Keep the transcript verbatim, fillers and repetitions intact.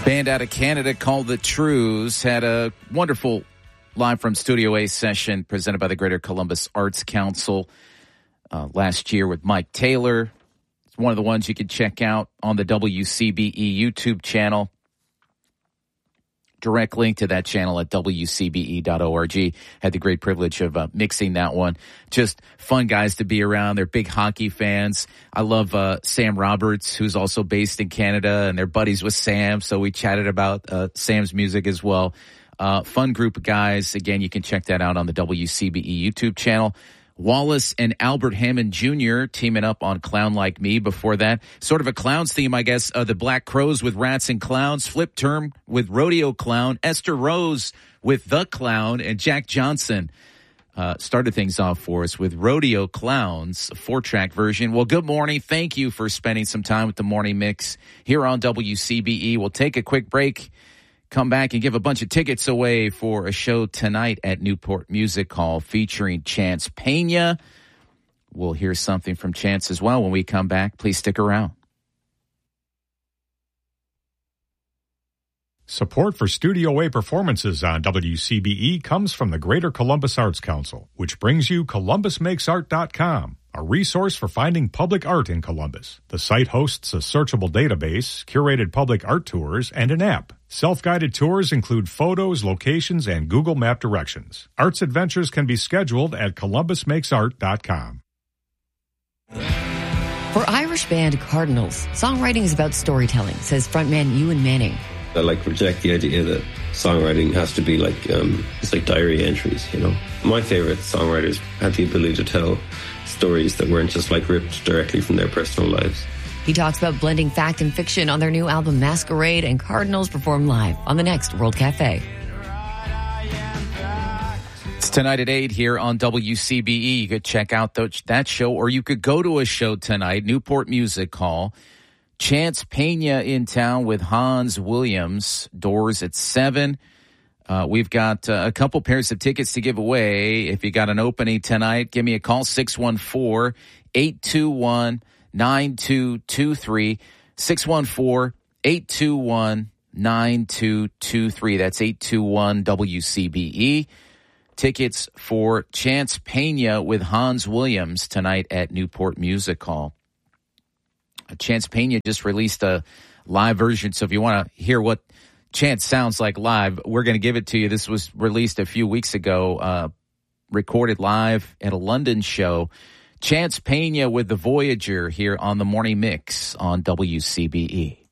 Band out of Canada called The Trues had a wonderful live from Studio A session presented by the Greater Columbus Arts Council uh, last year with Mike Taylor. It's one of the ones you can check out on the W C B E YouTube channel. Direct link to that channel at W C B E dot org. Had the great privilege of uh, mixing that one. Just fun guys to be around. They're big hockey fans. I love uh, Sam Roberts, who's also based in Canada, and they're buddies with Sam, so we chatted about uh, Sam's music as well. Uh, fun group of guys. Again, you can check that out on the W C B E YouTube channel. Wallace and Albert Hammond Junior teaming up on Clown Like Me. Before that, sort of a clowns theme, I guess. Uh, the Black Crows with Rats and Clowns, Flip Term with Rodeo Clown, Esther Rose with The Clown, and Jack Johnson uh, started things off for us with Rodeo Clowns, a four-track version. Well, good morning. Thank you for spending some time with the Morning Mix here on W C B E. We'll take a quick break. Come back and give a bunch of tickets away for a show tonight at Newport Music Hall featuring Chance Pena. We'll hear something from Chance as well when we come back. Please stick around. Support for Studio A performances on W C B E comes from the Greater Columbus Arts Council, which brings you Columbus Makes Art dot com, a resource for finding public art in Columbus. The site hosts a searchable database, curated public art tours, and an app. Self-guided tours include photos, locations, and Google Map directions. Arts adventures can be scheduled at Columbus Makes Art dot com. For Irish band Cardinals, songwriting is about storytelling, says frontman Ewan Manning. I like reject the idea that songwriting has to be like um, it's like diary entries, you know. My favorite songwriters had the ability to tell stories that weren't just like ripped directly from their personal lives. He talks about blending fact and fiction on their new album Masquerade, and Cardinals perform live on the next World Cafe. It's tonight at eight here on W C B E. You could check out that show, or you could go to a show tonight, Newport Music Hall. Chance Pena in town with Hans Williams. Doors at seven. Uh, we've got uh, a couple pairs of tickets to give away. If you got an opening tonight, give me a call, six one four, eight two one, nine two two three, six one four, eight two one, nine two two three. That's eight two one W C B E. Tickets for Chance Pena with Hans Williams tonight at Newport Music Hall. Chance Pena just released a live version, so if you want to hear what Chance sounds like live, we're going to give it to you. This was released a few weeks ago, uh, recorded live at a London show. Chance Pena with The Voyager here on the Morning Mix on W C B E.